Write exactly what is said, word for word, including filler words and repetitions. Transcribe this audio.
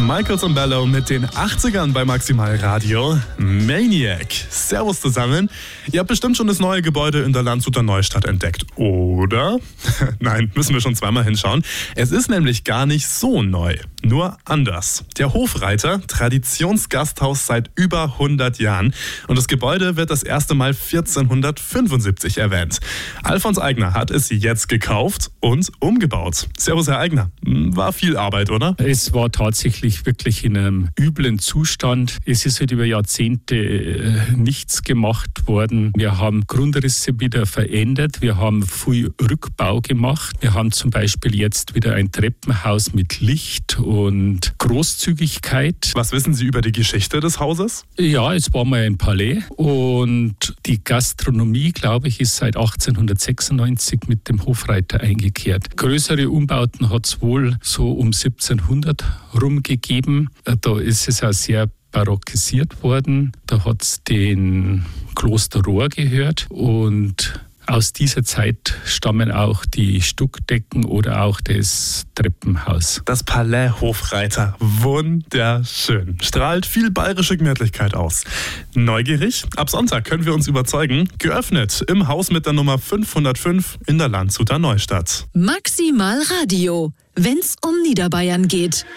Michael Zambello mit den achtzigern bei Maximal Radio. Maniac. Servus zusammen. Ihr habt bestimmt schon das neue Gebäude in der Landshuter Neustadt entdeckt, oder? Nein, müssen wir schon zweimal hinschauen. Es ist nämlich gar nicht so neu, nur anders. Der Hofreiter, Traditionsgasthaus seit über hundert Jahren. Und das Gebäude wird das erste Mal vierzehnhundertfünfundsiebzig erwähnt. Alfons Aigner hat es jetzt gekauft und umgebaut. Servus, Herr Aigner. War viel Arbeit, oder? Es war tatsächlich wirklich in einem üblen Zustand. Es ist halt über Jahrzehnte äh, nichts gemacht worden. Wir haben Grundrisse wieder verändert. Wir haben viel Rückbau gemacht. Wir haben zum Beispiel jetzt wieder ein Treppenhaus mit Licht und Großzügigkeit. Was wissen Sie über die Geschichte des Hauses? Ja, es war mal ein Palais und die Gastronomie, glaube ich, ist seit achtzehnhundertsechsundneunzig mit dem Hofreiter eingekehrt. Größere Umbauten hat es wohl so um siebzehnhundert rumgegeben. Da ist es auch sehr barockisiert worden. Da hat es den Kloster Rohr gehört und aus dieser Zeit stammen auch die Stuckdecken oder auch das Treppenhaus. Das Palais Hofreiter. Wunderschön. Strahlt viel bayerische Gemütlichkeit aus. Neugierig? Ab Sonntag können wir uns überzeugen. Geöffnet im Haus mit der Nummer fünfhundertfünf in der Landshuter Neustadt. Maximal Radio, wenn's um Niederbayern geht.